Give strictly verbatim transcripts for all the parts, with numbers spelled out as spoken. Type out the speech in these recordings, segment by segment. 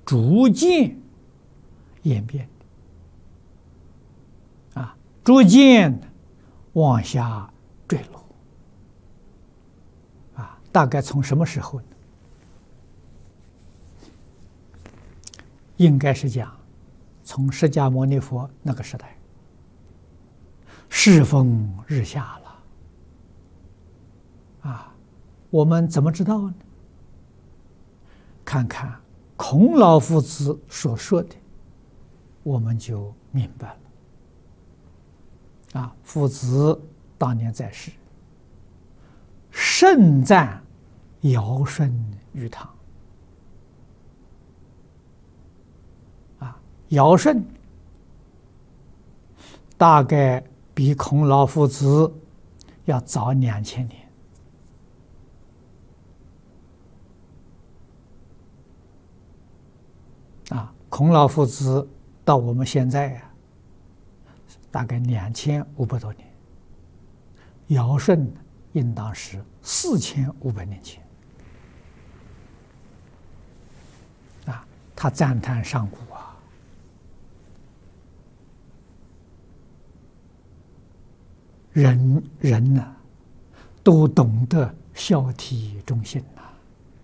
逐渐演变的啊，逐渐往下坠落啊。大概从什么时候呢？应该是讲从释迦牟尼佛那个时代，世风日下了啊。我们怎么知道呢？看看孔老夫子所说的，我们就明白了啊。夫子当年在世，盛赞尧舜禹汤啊，尧舜大概比孔老夫子要早两千年。啊，孔老夫子到我们现在呀、啊，大概两千五百多年。尧舜应当是四千五百年前。啊，他赞叹上古啊，人人呢、啊，都懂得孝悌忠信呐、啊。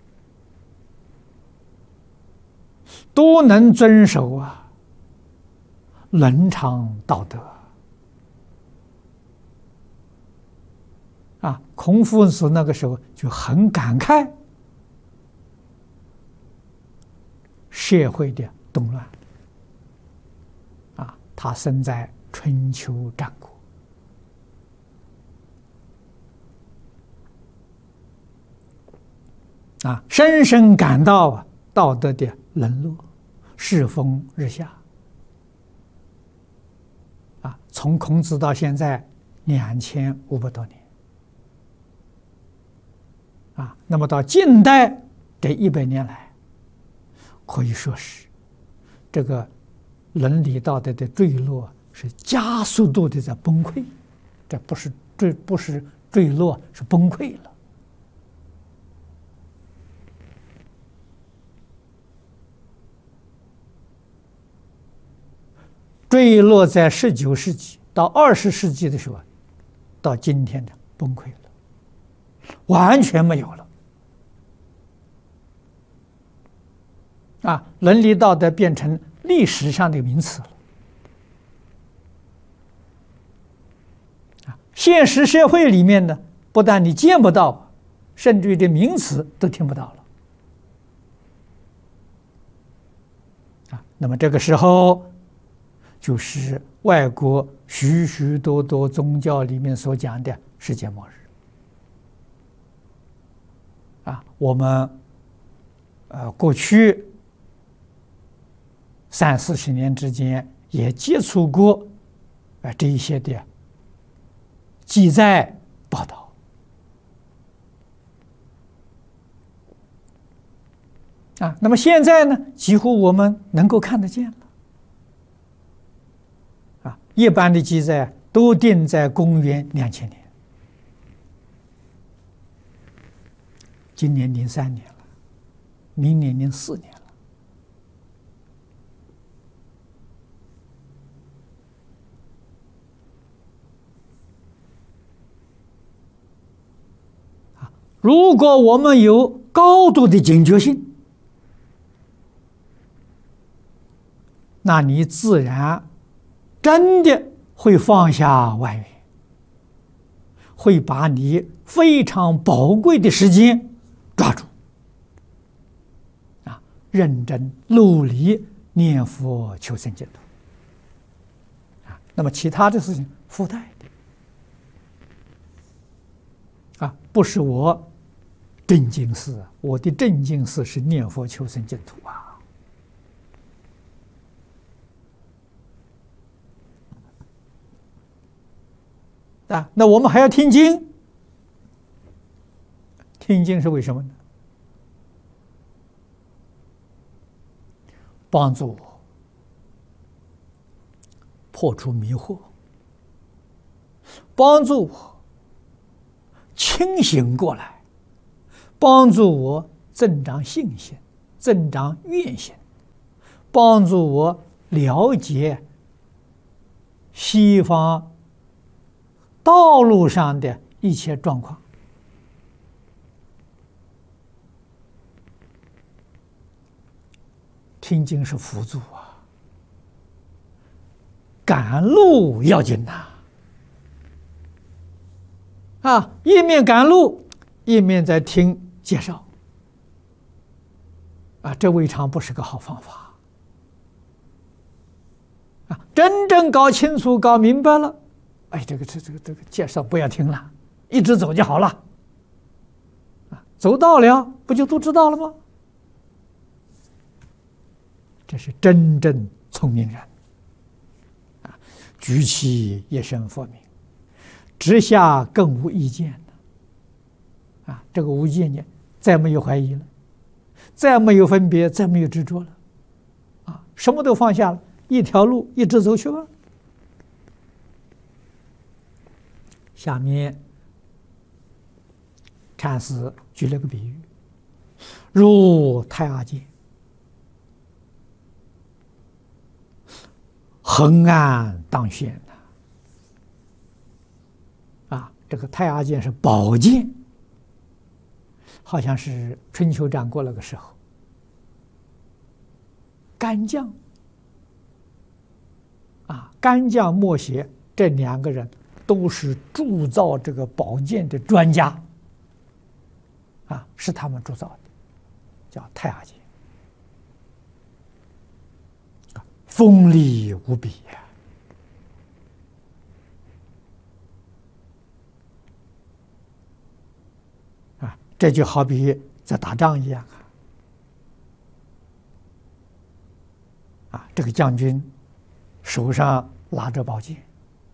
都能遵守啊伦常道德啊。孔夫子那个时候就很感慨社会的动乱啊。他生在春秋战国啊，深深感到啊道德的沦落，世风日下啊！从孔子到现在两千五百多年啊，那么到近代这一百年来，可以说是这个伦理道德的坠落是加速度的在崩溃，这不是坠不是坠落，是崩溃了。坠落在十九世纪到二十世纪的时候，到今天的崩溃了，完全没有了。啊，伦理道德变成历史上的名词了。啊，现实社会里面呢，不但你见不到，甚至于这名词都听不到了。啊，那么这个时候，就是外国许许多多宗教里面所讲的世界末日啊。我们呃过去三四十年之间也接触过啊这一些的记载报道啊。那么现在呢，几乎我们能够看得见了。一般的记载都定在公元两千年，今年零三年了，明年零四年了。啊，如果我们有高度的警觉性，那你自然真的会放下外缘，会把你非常宝贵的时间抓住，啊，认真努力念佛求生净土，啊，那么其他的事情附带的，啊，不是我正经事，我的正经事是念佛求生净土啊。啊，那我们还要听经，听经是为什么呢？帮助我破除迷惑，帮助我清醒过来，帮助我增长信心，增长愿心， 帮助我了解西方道路上的一切状况。听经是辅助啊，赶路要紧呐！啊，一面赶路，一面在听介绍。啊，这未尝不是个好方法。啊，真正搞清楚、搞明白了，哎，这个、这、这个、这个介绍不要听了，一直走就好了。啊，走到了，不就都知道了吗？这是真正聪明人。啊，举起一身佛名，直下更无意见了。啊，这个无意见，再没有怀疑了。再没有分别，再没有执着了，啊，什么都放下了，一条路一直走去吧。下面禅师举了个比喻，如太阿剑，横按当轩啊，这个太阿剑是宝剑。好像是春秋战国那个时候，干将啊，干将莫邪这两个人都是铸造这个宝剑的专家啊，是他们铸造的，叫太阿剑，锋利无比呀。这就好比在打仗一样啊！啊，这个将军手上拿着宝剑，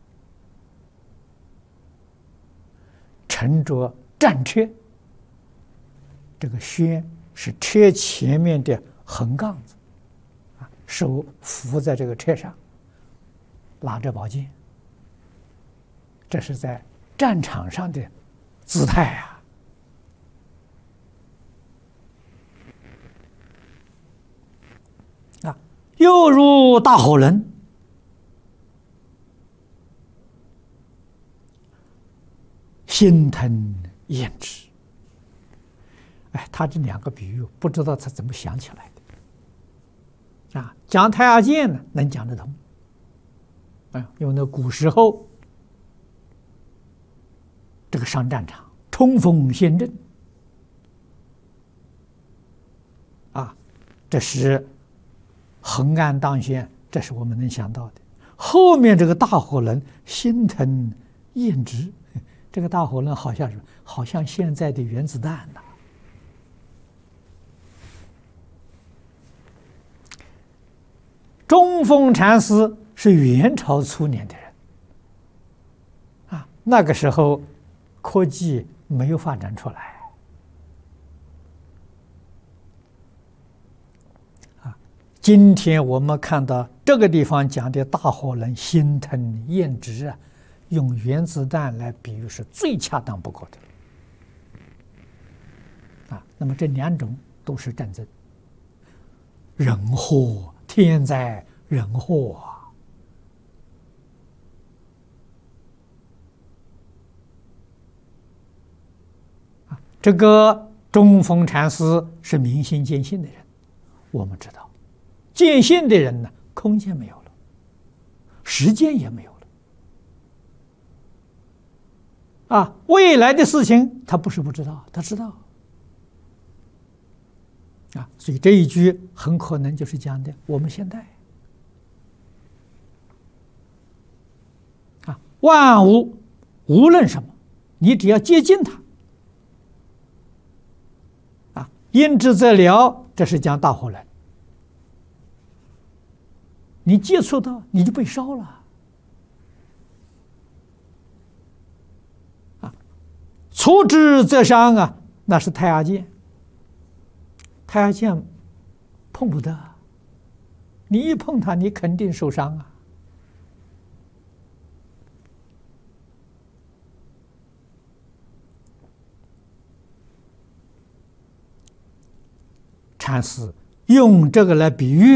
乘着战车，这个轩是车前面的横杠子，啊，手扶在这个车上，拿着宝剑，这是在战场上的姿态啊！又如大火轮，心腾焉知。哎，他这两个比喻，不知道他怎么想起来的。啊，讲太阿剑呢，能讲得通。啊，因为那古时候，这个上战场，冲锋陷阵，啊，这是。横按当轩，这是我们能想到的。后面这个大火轮，心腾焉知，这个大火轮好像是好像现在的原子弹呐。中峰禅师是元朝初年的人，啊，那个时候科技没有发展出来。今天我们看到这个地方讲的大火轮心腾焉知啊，用原子弹来比喻是最恰当不过的啊。那么这两种都是战争，人祸天灾人祸啊。这个中峰禅师是明心见性的人，我们知道。见性的人呢，空间没有了，时间也没有了，啊，未来的事情他不是不知道，他知道，啊，所以这一句很可能就是讲的我们现代，啊，万物无论什么，你只要接近它，啊，因之则了，这是讲大火轮。你接触到，你就被烧了啊！触之则伤啊，那是太阿剑。太阿剑碰不得，你一碰它，你肯定受伤啊！禅师用这个来比喻。